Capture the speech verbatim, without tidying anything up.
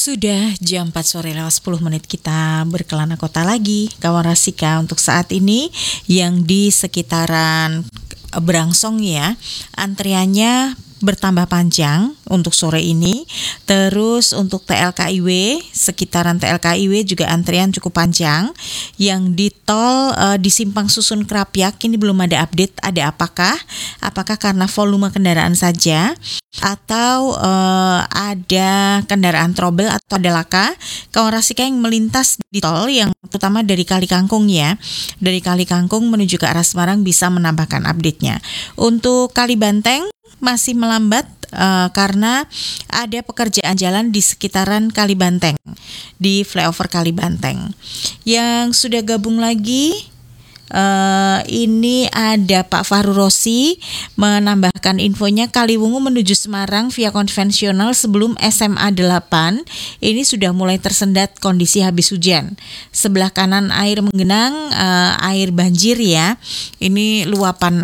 Sudah jam empat sore lewat sepuluh menit, kita berkelana kota lagi, kawan Rasika, untuk saat ini yang di sekitaran Brangsong ya, antriannya bertambah panjang untuk sore ini. Terus untuk T L K I W, sekitaran T L K I W juga antrian cukup panjang. Yang di tol uh, di Simpang Susun Krapyak ini belum ada update ada apakah? Apakah karena volume kendaraan saja atau uh, ada kendaraan trouble atau ada laka? Kawan Rasika yang melintas di tol yang terutama dari Kali Kangkung ya, dari Kali Kangkung menuju ke arah Semarang bisa menambahkan update-nya. Untuk Kali Banteng masih melambat uh, karena ada pekerjaan jalan di sekitaran Kali Banteng, di flyover Kali Banteng. Yang sudah gabung lagi, uh, ini ada Pak Fahru Rosi menambahkan infonya, Kaliwungu menuju Semarang via konvensional sebelum S M A delapan ini sudah mulai tersendat kondisi habis hujan. Sebelah kanan air menggenang, uh, air banjir ya, ini luapan